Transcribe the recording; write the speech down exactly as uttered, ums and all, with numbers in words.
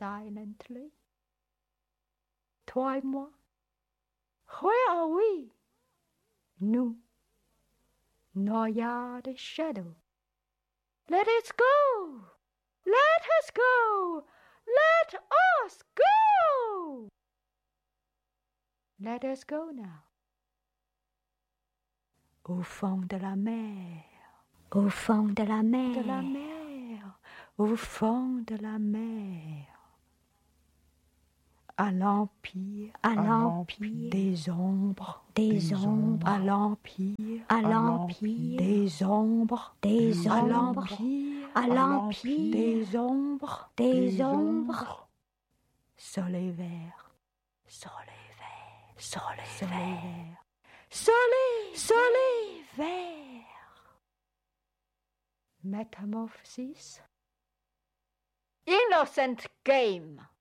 silently. Toi et moi, where are we? Nous, noyades de shadow. Let us go! Let us go! Let us go! Let us go now. Au fond de la mer, au fond de la mer, de la mer, au fond de la mer. À l'empire, à l'empire des ombres, des ombres, à l'empire, à l'empire des ombres, des à ombres, l'empire, à l'empire des ombres, des ombres. Soleil vert, soleil vert, soleil vert, soleil, soleil vert. Métamorphosis. Innocent game.